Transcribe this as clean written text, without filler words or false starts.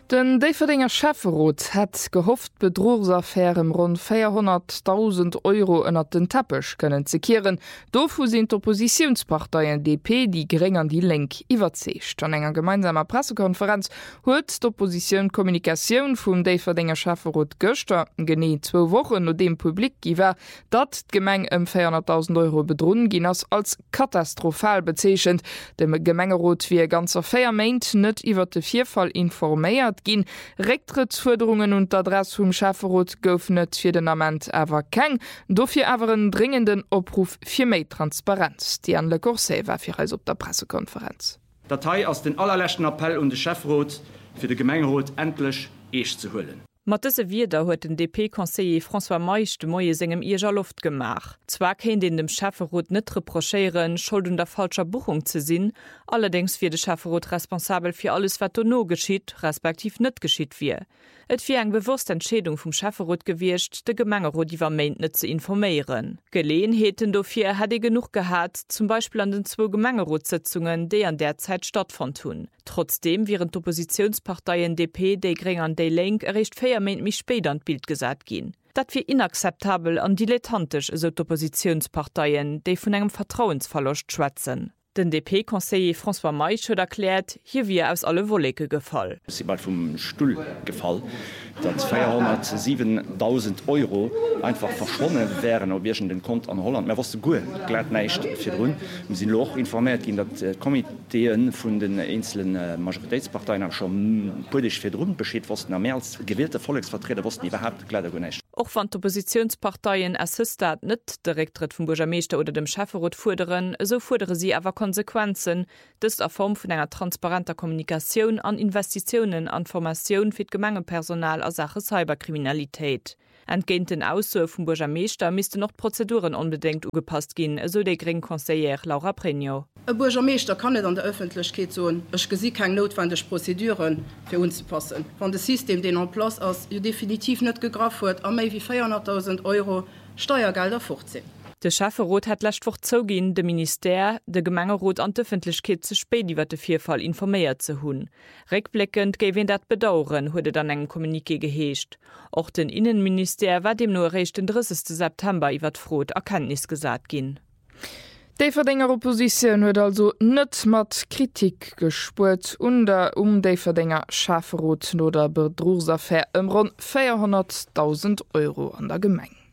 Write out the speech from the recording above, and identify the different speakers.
Speaker 1: Den Deferdinger Schäferrot hat gehofft, Bedrohungsaffären rund 400.000 Euro ënner den Teppich können ze kehren. Dofu sind Oppositionsparteien DP, die gering an die Lenk iwwerzecht. An enger gemeinsamer Pressekonferenz huet d'Opposition Kommunikation vum Deferdinger Schäferrot Göster gene 2 Wochen no dem Publik iwwer, dat d'Gemeng 400.000 Euro bedrohen gin ass als katastrophal bezeechent. Dem Gemengerot wie ganzer 4 Meint net iwwer de Vierfall informéiert gin. Rücktrittsforderungen und d'Adress vum Schäferrot gouf net fir den Amment awer keng, dofir awer een dringenden Opruf fir méi Transparenz. Die an Le Corset war fir als op der Pressekonferenz.
Speaker 2: Datei aus den allerlächten Appell und de Chefrot fir de Gemengerot endlich eich zu hullen.
Speaker 3: Matese Wieder huet den DP-Conseiller François Meich de Moie segem Iger Luft gemach. Zwar kennt den dem Schäferrot net reprochéieren, Schuld der falscher Buchung ze sinn, allerdings fir de Schäferrot responsabel fir alles wat no geschiet, respektiv net geschiet wie. Et fir eng bewusst Entschädung vum Schäferrot gewircht, de Gemengerot iwwer meint net ze informéieren. Geleenheeten dofir hat genug gehat, zum Beispiel an den 2 Gemengerot-Sitzungen, déi an der Zeit stattfand hun. Trotzdem wären d'Oppositionsparteien DP, déi gering an déi Lenk errecht 4 Meint mich später an Bild gesat gin. Dat fir inakzeptabel an dilettantisch so d'Oppositionsparteien, déi vun engem Vertrauensverlust schwätzen. Den DP-Conseiller François Meich hat erklärt, hier wie aus alle Wollecke gefall.
Speaker 2: Sie war vom Stuhl gefallen, dass 407.000 Euro einfach verschwunden wären auf den Konto an Holland. Wir wussten gut, klar nicht für uns. Wir sind auch informiert, dass die Komiteen von den einzelnen Majoritätsparteien schon politisch für uns Bescheid wussten. Mehr als gewählte Volksvertreter wussten überhaupt klar nicht.
Speaker 3: Auch von Oppositionsparteien assistat nicht direkt vom Bürgermeister oder dem Schäferrot fordern, so fordere sie aber Konsequenzen, das in Form von einer transparenter Kommunikation an Investitionen an Formation für Gemengepersonal als Sache Cyberkriminalität. Entgehend den Aussur vom Bürgermeister müsste noch Prozeduren unbedingt angepasst gehen, so der Green-Conseillère Laura Preño.
Speaker 4: Ein Bürgermeister kann nicht an der Öffentlichkeit sagen, ich sehe keine notwendigen Prozeduren für uns zu passen. Wenn das System, den en place ist, definitiv nicht gegraft wird, an mehr wie 400.000 Euro Steuergelder fortziehen.
Speaker 3: Der Schäferrot hat letzte Woche zugegeben, der Minister, der Gemengerot an die Öffentlichkeit zu spät über den Vorfall informiert zu haben. Rückblickend gebe ihn das bedauern, wurde dann ein Kommuniqué geheischt. Auch den Innenminister war dem nur recht den 30. September über die Fraude Erkenntnis gesagt gehen.
Speaker 1: Die Verdinger Opposition huet also net mat Kritik gespurt die Verdinger Schäferrot no der Bedrohungsaffäre rund 400.000 Euro an der Gemeng.